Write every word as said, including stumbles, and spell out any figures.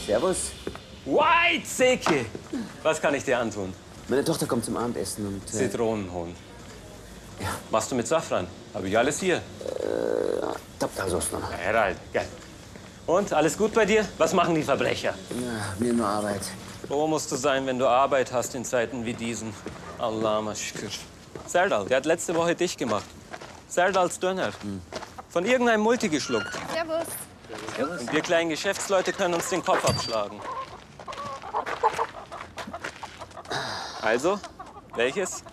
Servus. White Seke! Was kann ich dir antun? Meine Tochter kommt zum Abendessen und... Äh, Zitronenhohn. Ja. Machst du mit Safran? Habe ich alles hier. Äh, Taptasos noch. Herald, geil. Und, alles gut bei dir? Was machen die Verbrecher? Ja, mir nur Arbeit. Wo musst du sein, wenn du Arbeit hast in Zeiten wie diesen? Allah maschkir. Serdal, der hat letzte Woche dich gemacht. Serdals Döner. Hm. Von irgendeinem Multi geschluckt. Servus. Servus. Und wir kleinen Geschäftsleute können uns den Kopf abschlagen. Also, welches?